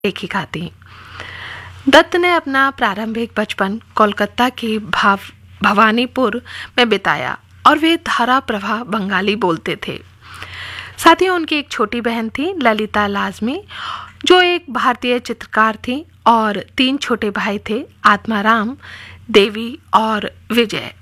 लेखिका थीं। दत्त ने अपना प्रारंभिक बचपन कोलकाता के भवानीपुर में बिताया और वे धारा प्रवाह बंगाली बोलते थे। साथ ही उनकी एक छोटी बहन थी ललिता लाजमी, जो एक भारतीय चित्रकार थी, और 3 छोटे भाई थे, आत्माराम, देवी और विजय।